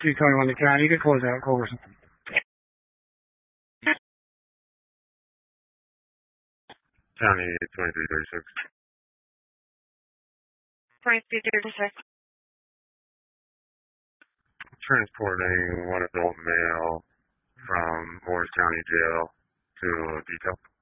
221 to County. You can close out, Culberson. County 2336. 2336. Transporting one adult male from Morris County Jail to detail.